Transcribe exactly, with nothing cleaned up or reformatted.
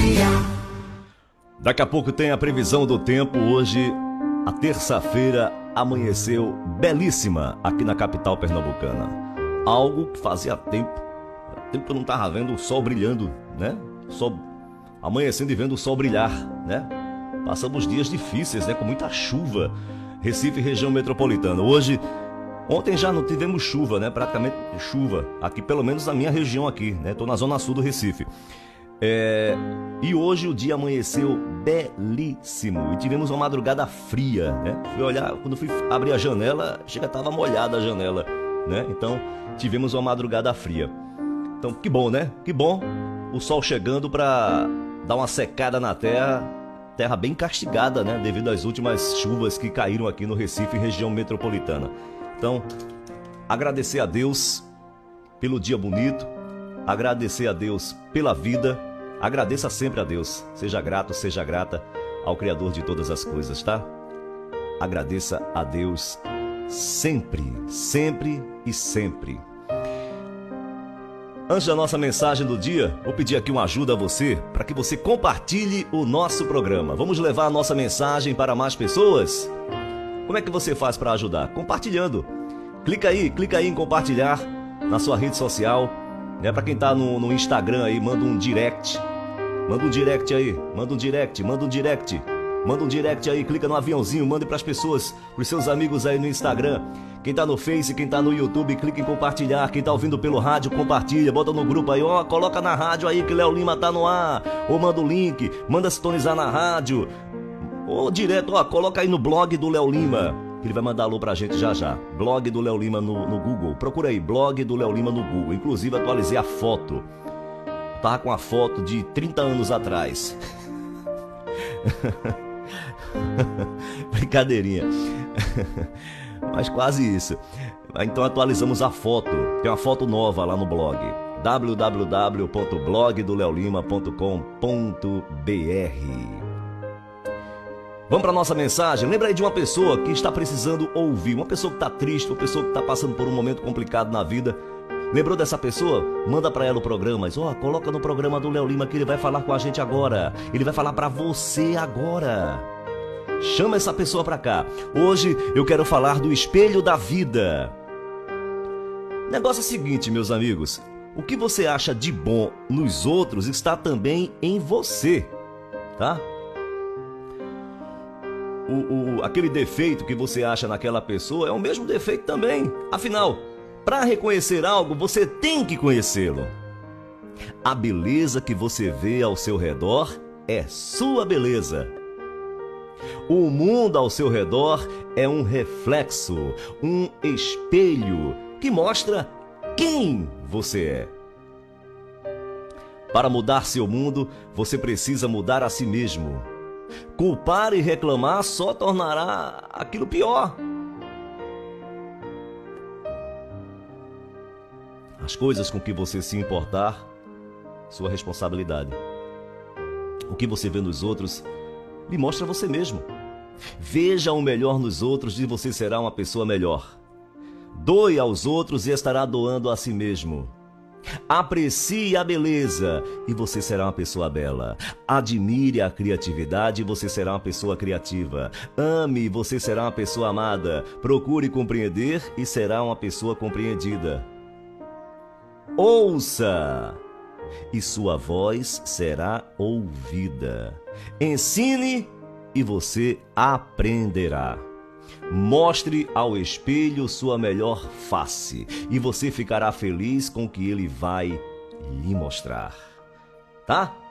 Daqui a pouco tem a previsão do tempo. Hoje, a terça-feira, amanheceu belíssima aqui na capital pernambucana. Algo que fazia tempo, tempo que eu não estava vendo o sol brilhando, né? Sol, amanhecendo e vendo o sol brilhar, né? Passamos dias difíceis, né? Com muita chuva. Recife, região metropolitana. Hoje, ontem já não tivemos chuva, né? Praticamente chuva. Aqui, pelo menos na minha região aqui, né? Estou na zona sul do Recife. É... E hoje o dia amanheceu belíssimo. E tivemos uma madrugada fria, né? Fui olhar, quando fui abrir a janela, chega, estava molhada a janela, né? Então, tivemos uma madrugada fria. Então, que bom, né? Que bom o sol chegando para dar uma secada na terra. Terra bem castigada, né? Devido às últimas chuvas que caíram aqui no Recife, região metropolitana. Então, agradecer a Deus pelo dia bonito, agradecer a Deus pela vida, agradeça sempre a Deus, seja grato, seja grata ao Criador de todas as coisas, tá? Agradeça a Deus sempre, sempre e sempre. Antes da nossa mensagem do dia, vou pedir aqui uma ajuda a você, para que você compartilhe o nosso programa. Vamos levar a nossa mensagem para mais pessoas? Como é que você faz para ajudar? Compartilhando. Clica aí, clica aí em compartilhar na sua rede social. Né? Para quem está no, no Instagram aí, manda um direct. Manda um direct aí, manda um direct, manda um direct. Manda um direct aí, clica no aviãozinho, mande para as pessoas, para os seus amigos aí no Instagram. Quem tá no Face, quem tá no YouTube, clica em compartilhar. Quem tá ouvindo pelo rádio, compartilha, bota no grupo aí, ó, coloca na rádio aí que Léo Lima tá no ar. Ou manda o link, manda sintonizar na rádio. Ou direto, ó, coloca aí no blog do Léo Lima, que ele vai mandar alô pra gente já já. Blog do Léo Lima no, no Google. Procura aí, blog do Léo Lima no Google. Inclusive atualizei a foto. Eu tava com a foto de trinta anos atrás. Brincadeirinha. Mas quase isso. Então atualizamos a foto. Tem uma foto nova lá no blog w w w ponto blog do leolima ponto com ponto b r. Vamos para nossa mensagem. Lembra aí de uma pessoa que está precisando ouvir, uma pessoa que está triste, uma pessoa que está passando por um momento complicado na vida. Lembrou dessa pessoa? Manda para ela o programa. Ó, oh, coloca no programa do Léo Lima que ele vai falar com a gente agora. Ele vai falar para você agora. Chama essa pessoa para cá. Hoje eu quero falar do espelho da vida. O negócio é o seguinte, meus amigos. O que você acha de bom nos outros está também em você, tá? O, o, aquele defeito que você acha naquela pessoa é o mesmo defeito também. Afinal, para reconhecer algo, você tem que conhecê-lo. A beleza que você vê ao seu redor é sua beleza. O mundo ao seu redor é um reflexo, um espelho que mostra quem você é. Para mudar seu mundo, você precisa mudar a si mesmo. Culpar e reclamar só tornará aquilo pior. As coisas com que você se importar, sua responsabilidade. O que você vê nos outros lhe mostra você mesmo. Veja o melhor nos outros e você será uma pessoa melhor. Doe aos outros e estará doando a si mesmo. Aprecie a beleza e você será uma pessoa bela. Admire a criatividade e você será uma pessoa criativa. Ame e você será uma pessoa amada. Procure compreender e será uma pessoa compreendida. Ouça e sua voz será ouvida. Ensine e você aprenderá. Mostre ao espelho sua melhor face e você ficará feliz com o que ele vai lhe mostrar. Tá?